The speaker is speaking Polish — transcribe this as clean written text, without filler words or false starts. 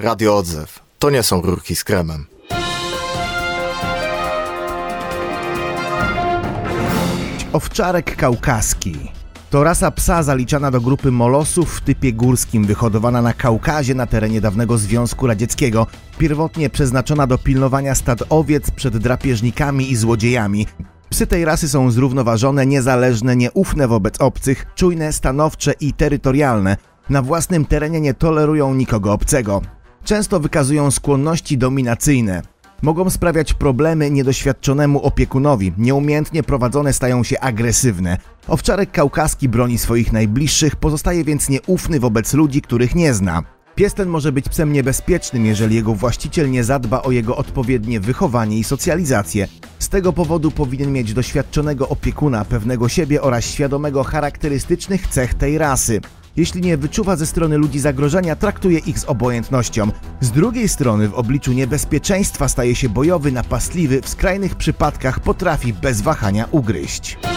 Radio Odzew. To nie są rurki z kremem. Owczarek kaukaski to rasa psa zaliczana do grupy molosów w typie górskim, wyhodowana na Kaukazie na terenie dawnego Związku Radzieckiego, pierwotnie przeznaczona do pilnowania stad owiec przed drapieżnikami i złodziejami. Psy tej rasy są zrównoważone, niezależne, nieufne wobec obcych, czujne, stanowcze i terytorialne. Na własnym terenie nie tolerują nikogo obcego. Często wykazują skłonności dominacyjne. Mogą sprawiać problemy niedoświadczonemu opiekunowi, nieumiejętnie prowadzone stają się agresywne. Owczarek kaukaski broni swoich najbliższych, pozostaje więc nieufny wobec ludzi, których nie zna. Pies ten może być psem niebezpiecznym, jeżeli jego właściciel nie zadba o jego odpowiednie wychowanie i socjalizację. Z tego powodu powinien mieć doświadczonego opiekuna, pewnego siebie oraz świadomego charakterystycznych cech tej rasy. Jeśli nie wyczuwa ze strony ludzi zagrożenia, traktuje ich z obojętnością. Z drugiej strony w obliczu niebezpieczeństwa staje się bojowy, napastliwy, w skrajnych przypadkach potrafi bez wahania ugryźć.